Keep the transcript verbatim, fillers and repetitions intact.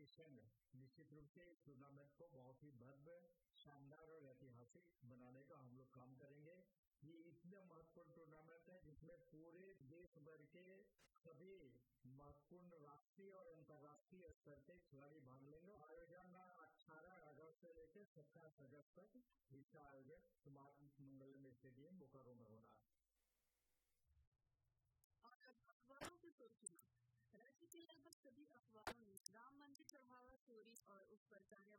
Mission निश्चित रूप से इस टूर्नामेंट को बहुत ही भव्य, शानदार और ऐतिहासिक बनाने का हम लोग काम करेंगे। ये इतना महत्वपूर्ण टूर्नामेंट है जिसमें पूरे देश भर के सभी महत्वपूर्ण राष्ट्रीय और अंतर्राष्ट्रीय स्तर के खिलाड़ी भाग लेंगे। आयोजन अठारह अगस्त से लेकर सत्ताईस अगस्त तक इसका आयोजन कुमार मंगलम स्टेडियम बोकारो में हो रहा है। और अखबारों की सुर्खियां। राज्य के लगभग सभी अखबारों ने राम मंदिर प्रभावा चोरी और उस पर